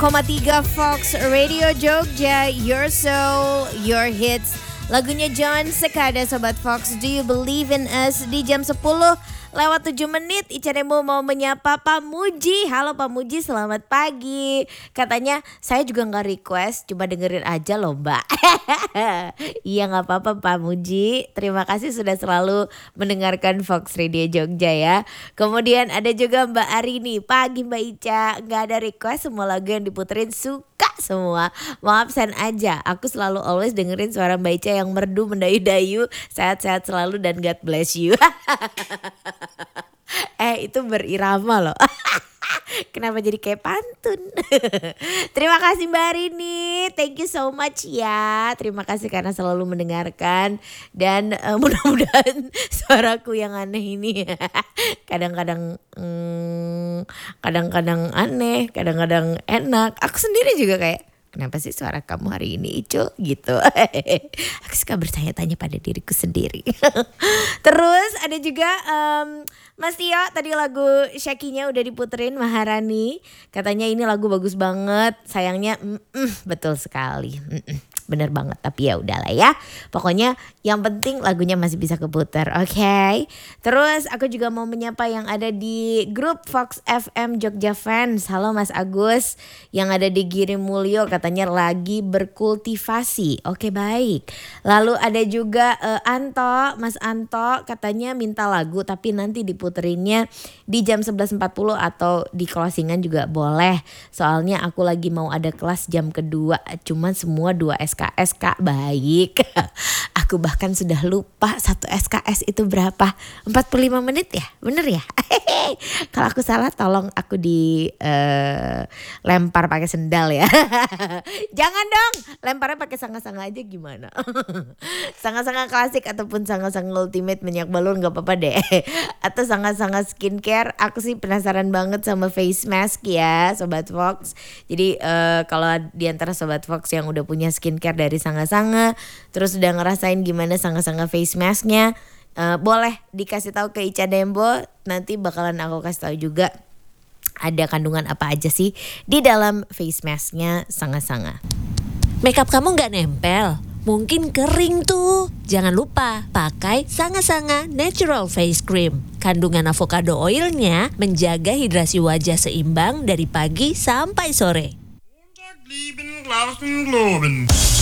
Fox Radio Jogja, Your Soul, Your Hits. Lagunya John Sekada, Sobat Fox, Do You Believe in Us di jam 10 lewat 7 menit. Ica Dembo mau menyapa Pak Muji. Halo Pak Muji, selamat pagi. Katanya saya juga gak request, cuma dengerin aja loh Mbak. Iya gak apa-apa Pak Muji. Terima kasih sudah selalu mendengarkan Fox Radio Jogja ya. Kemudian ada juga Mbak Arini. Pagi Mbak Ica, gak ada request, semua lagu yang diputerin suka semua. Mau absen aja. Aku selalu always dengerin suara Mbak Ica yang merdu mendayu-dayu. Sehat-sehat selalu dan God bless you. Itu berirama loh. Kenapa jadi kayak pantun? Terima kasih Mbak Arini. Thank you so much ya. Terima kasih karena selalu mendengarkan. Dan mudah-mudahan suaraku yang aneh ini kadang-kadang kadang-kadang aneh, kadang-kadang enak. Aku sendiri juga kayak, kenapa sih suara kamu hari ini Ico gitu. Aku suka bertanya-tanya pada diriku sendiri. Terus ada juga Mas Tio, tadi lagu Syakinya udah diputerin, Maharani. Katanya ini lagu bagus banget. Sayangnya betul sekali. Bener banget, tapi ya udahlah ya. Pokoknya yang penting lagunya masih bisa keputar, oke? Terus aku juga mau menyapa yang ada di grup Fox FM Jogja Fans. Halo Mas Agus yang ada di Giri Mulyo, katanya lagi berkultivasi. Oke, baik. Lalu ada juga Anto, Mas Anto katanya minta lagu tapi nanti diputerinnya di jam 11.40 atau di closingan juga boleh. Soalnya aku lagi mau ada kelas jam kedua, cuman semua 2 SKS Kak. Baik. Aku bahkan sudah lupa 1 SKS itu berapa. 45 menit ya? Bener ya? Kalau aku salah tolong aku lempar pakai sendal ya. Jangan dong, lemparnya pakai sanga-sanga aja gimana? Sanga-sanga klasik ataupun sanga-sanga ultimate minyak balon gak apa-apa deh. Atau sanga-sanga skincare. Aku sih penasaran banget sama face mask ya Sobat Fox. Jadi kalau diantara Sobat Fox yang udah punya skincare dari sanga-sanga, terus udah ngerasain gimana sanga-sanga face masknya, boleh dikasih tahu ke Ica Dembo. Nanti bakalan aku kasih tahu juga ada kandungan apa aja sih di dalam face masknya sanga-sanga. Makeup kamu gak nempel? Mungkin kering tuh. Jangan lupa pakai Sanga-Sanga Natural Face Cream. Kandungan avocado oilnya menjaga hidrasi wajah seimbang dari pagi sampai sore.